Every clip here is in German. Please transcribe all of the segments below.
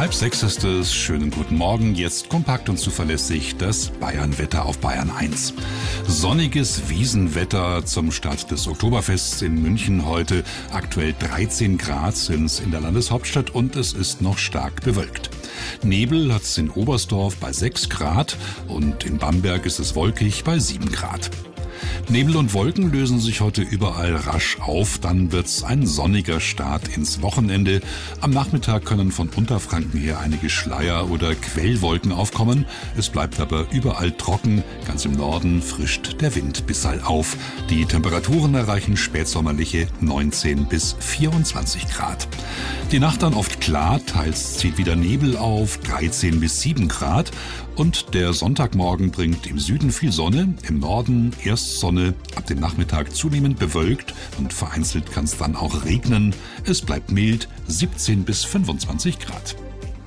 5:30 ist es. Schönen guten Morgen. Jetzt kompakt und zuverlässig das Bayern-Wetter auf Bayern 1. Sonniges Wiesenwetter zum Start des Oktoberfests in München heute. Aktuell 13 Grad sind es in der Landeshauptstadt und es ist noch stark bewölkt. Nebel hat es in Oberstdorf bei 6 Grad und in Bamberg ist es wolkig bei 7 Grad. Nebel und Wolken lösen sich heute überall rasch auf, dann wird's ein sonniger Start ins Wochenende. Am Nachmittag können von Unterfranken her einige Schleier- oder Quellwolken aufkommen. Es bleibt aber überall trocken, ganz im Norden frischt der Wind bisserl auf. Die Temperaturen erreichen spätsommerliche 19 bis 24 Grad. Die Nacht dann oft klar, teils zieht wieder Nebel auf, 13 bis 7 Grad. Und der Sonntagmorgen bringt im Süden viel Sonne, im Norden erst Sonne, ab dem Nachmittag zunehmend bewölkt und vereinzelt kann es dann auch regnen. Es bleibt mild, 17 bis 25 Grad.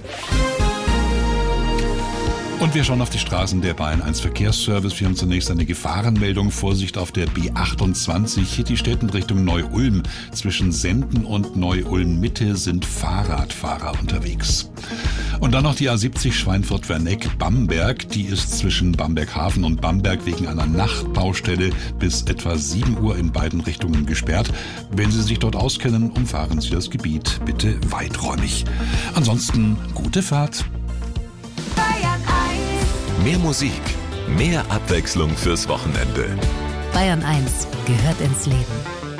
Und wir schauen auf die Straßen der Bayern 1 Verkehrsservice. Wir haben zunächst eine Gefahrenmeldung. Vorsicht auf der B28. Die Städten Richtung Neu-Ulm. Zwischen Senden und Neu-Ulm-Mitte sind Fahrradfahrer unterwegs. Und dann noch die A70 Schweinfurt-Werneck-Bamberg. Die ist zwischen Bamberg-Hafen und Bamberg wegen einer Nachtbaustelle bis etwa 7 Uhr in beiden Richtungen gesperrt. Wenn Sie sich dort auskennen, umfahren Sie das Gebiet bitte weiträumig. Ansonsten gute Fahrt. Mehr Musik, mehr Abwechslung fürs Wochenende. Bayern 1 gehört ins Leben.